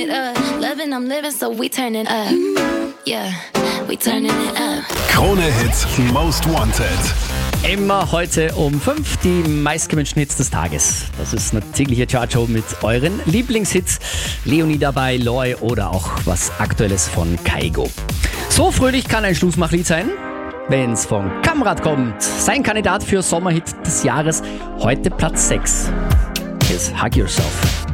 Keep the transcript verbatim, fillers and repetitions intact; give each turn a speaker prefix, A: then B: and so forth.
A: it up. Loving, I'm living, so we turning up. Yeah, we turning it up.
B: Krone Hits Most Wanted.
C: Immer heute um fünf die meistgewünschten Hits des Tages. Das ist eine tägliche Chartshow mit euren Lieblingshits. Leonie dabei, Loy oder auch was Aktuelles von Kaigo. So fröhlich kann ein Schlussmachlied sein, wenn's von Kamrat kommt. Sein Kandidat für Sommerhit des Jahres, heute Platz sechs. Hier ist Hug Yourself.